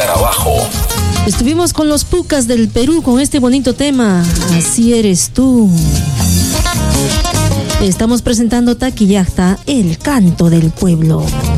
Escarabajo. Estuvimos con los Pucas del Perú con este bonito tema, Así eres tú. Estamos presentando Taquillacta, el canto del pueblo.